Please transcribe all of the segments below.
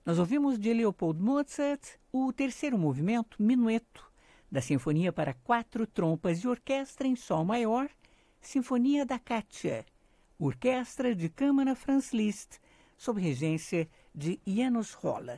Nós ouvimos de Leopold Mozart o terceiro movimento, Minueto, da Sinfonia para 4 trompas e orquestra em Sol maior, Sinfonia da Cátia, Orquestra de Câmara Franz Liszt, sob regência de János Rolla.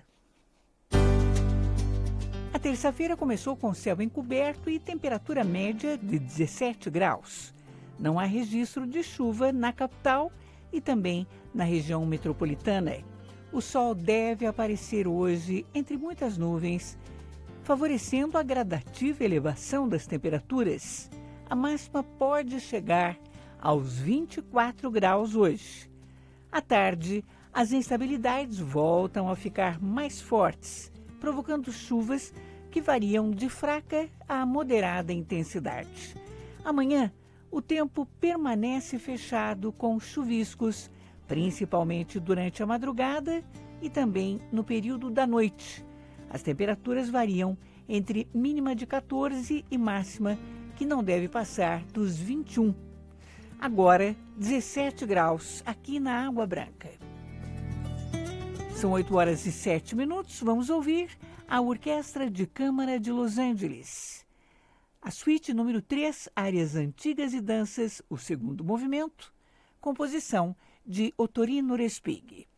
A terça-feira começou com céu encoberto e temperatura média de 17 graus. Não há registro de chuva na capital e também na região metropolitana. O sol deve aparecer hoje entre muitas nuvens, favorecendo a gradativa elevação das temperaturas. A máxima pode chegar aos 24 graus hoje. À tarde, as instabilidades voltam a ficar mais fortes, provocando chuvas que variam de fraca a moderada intensidade. Amanhã, o tempo permanece fechado com chuviscos, principalmente durante a madrugada e também no período da noite. As temperaturas variam entre mínima de 14 e máxima, que não deve passar dos 21. Agora, 17 graus aqui na Água Branca. São 8 horas e 7 minutos. Vamos ouvir a Orquestra de Câmara de Los Angeles. A suíte número 3, Áreas Antigas e Danças, o segundo movimento, composição de Ottorino Respighi.